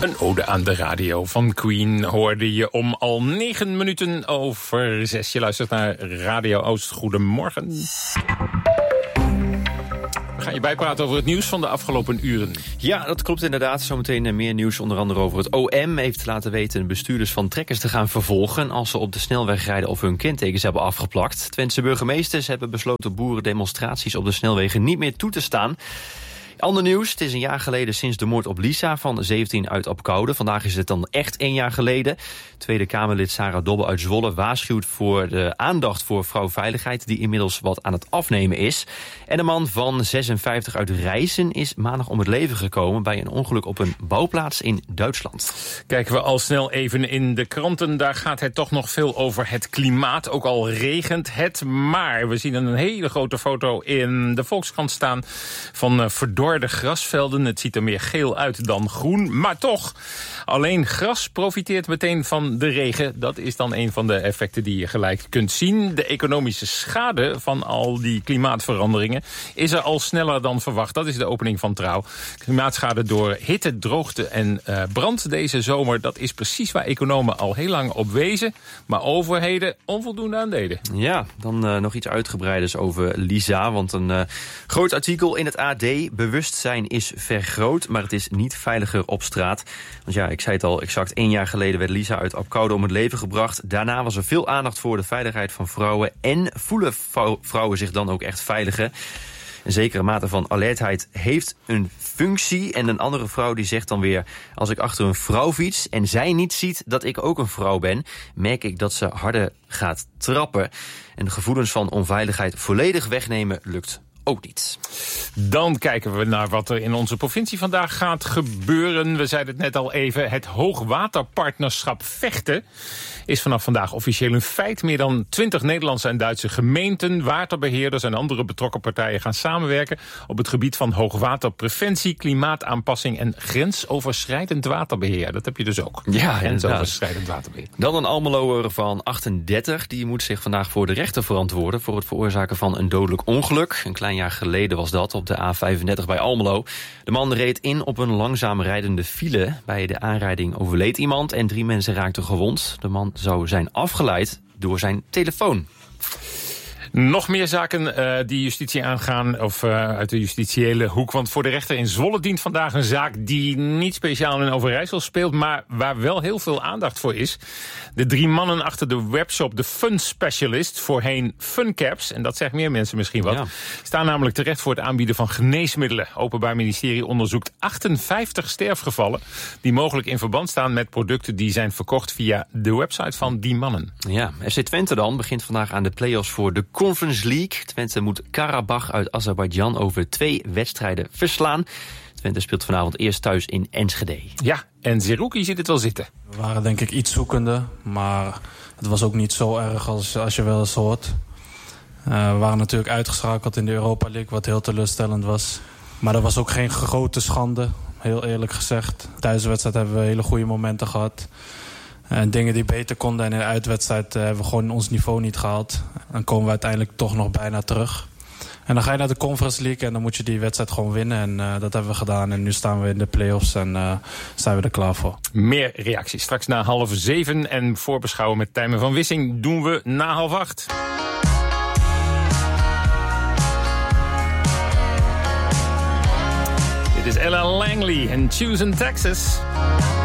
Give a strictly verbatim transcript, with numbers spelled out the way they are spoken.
Een ode aan de radio van Queen hoorde je om al negen minuten over zes. Je luistert naar Radio Oost. Goedemorgen. We gaan je bijpraten over het nieuws van de afgelopen uren. Ja, dat klopt inderdaad. Zometeen meer nieuws, onder andere over het O M. Heeft laten weten bestuurders van trekkers te gaan vervolgen als ze op de snelweg rijden of hun kentekens hebben afgeplakt. Twentse burgemeesters hebben besloten boerendemonstraties op de snelwegen niet meer toe te staan. Ander nieuws, het is een jaar geleden sinds de moord op Lisa van zeventien uit Apkoude. Vandaag is het dan echt één jaar geleden. Tweede Kamerlid Sarah Dobbe uit Zwolle waarschuwt voor de aandacht voor vrouwveiligheid die inmiddels wat aan het afnemen is. En een man van zesenvijftig uit Rijssen is maandag om het leven gekomen bij een ongeluk op een bouwplaats in Duitsland. Kijken we al snel even in de kranten. Daar gaat het toch nog veel over het klimaat. Ook al regent het, maar we zien een hele grote foto in de Volkskrant staan van uh, verdorde grasvelden. Het ziet er meer geel uit dan groen, maar toch. Alleen gras profiteert meteen van de regen. Dat is dan een van de effecten die je gelijk kunt zien. De economische schade van al die klimaatveranderingen is er al sneller dan verwacht. Dat is de opening van Trouw. Klimaatschade door hitte, droogte en uh, brand deze zomer. Dat is precies waar economen al heel lang op wezen. Maar overheden onvoldoende aan deden. Ja, dan uh, nog iets uitgebreiders over Lisa. Want een uh, groot artikel in het A D. Bewustzijn is vergroot, maar het is niet veiliger op straat. Want ja, ik zei het al, exact één jaar geleden werd Lisa uit Apkoude om het leven gebracht. Daarna was er veel aandacht voor de veiligheid van vrouwen. En voelen vrouwen zich dan ook echt veiliger? Een zekere mate van alertheid heeft een functie. En een andere vrouw die zegt dan weer: als ik achter een vrouw fiets en zij niet ziet dat ik ook een vrouw ben, merk ik dat ze harder gaat trappen. En de gevoelens van onveiligheid volledig wegnemen lukt ook niet. Dan kijken we naar wat er in onze provincie vandaag gaat gebeuren. We zeiden het net al even, het hoogwaterpartnerschap Vechten is vanaf vandaag officieel een feit. Meer dan twintig Nederlandse en Duitse gemeenten, waterbeheerders en andere betrokken partijen gaan samenwerken op het gebied van hoogwaterpreventie, klimaataanpassing en grensoverschrijdend waterbeheer. Dat heb je dus ook. Ja, grensoverschrijdend waterbeheer. Dan een Almeloer van achtendertig. Die moet zich vandaag voor de rechter verantwoorden voor het veroorzaken van een dodelijk ongeluk. Een klein jaar geleden was dat op de A vijfendertig bij Almelo. De man reed in op een langzaam rijdende file. Bij de aanrijding overleed iemand en drie mensen raakten gewond. De man zou zijn afgeleid door zijn telefoon. Nog meer zaken uh, die justitie aangaan, of uh, uit de justitiële hoek. Want voor de rechter in Zwolle dient vandaag een zaak die niet speciaal in Overijssel speelt, maar waar wel heel veel aandacht voor is. De drie mannen achter de webshop The Fun Specialist, voorheen Funcaps, en dat zegt meer mensen misschien wat, ja. staan namelijk terecht voor het aanbieden van geneesmiddelen. Openbaar Ministerie onderzoekt achtenvijftig sterfgevallen die mogelijk in verband staan met producten die zijn verkocht via de website van die mannen. Ja, F C Twente dan begint vandaag aan de play-offs voor de Conference League. Twente moet Karabach uit Azerbeidzjan over twee wedstrijden verslaan. Twente speelt vanavond eerst thuis in Enschede. Ja, en Zerouki ziet het wel zitten. We waren denk ik iets zoekende, maar het was ook niet zo erg als, als je wel eens hoort. Uh, we waren natuurlijk uitgeschakeld in de Europa League, wat heel teleurstellend was. Maar dat was ook geen grote schande, heel eerlijk gezegd. Tijdens de wedstrijd hebben we hele goede momenten gehad. En dingen die beter konden en in de uitwedstrijd uh, hebben we gewoon ons niveau niet gehaald. Dan komen we uiteindelijk toch nog bijna terug. En dan ga je naar de Conference League en dan moet je die wedstrijd gewoon winnen. En uh, dat hebben we gedaan. En nu staan we in de play-offs en uh, zijn we er klaar voor. Meer reacties straks na half zeven. En voorbeschouwen met Tijmen van Wissing doen we na half acht. Dit is Ella Langley en Choosing Texas.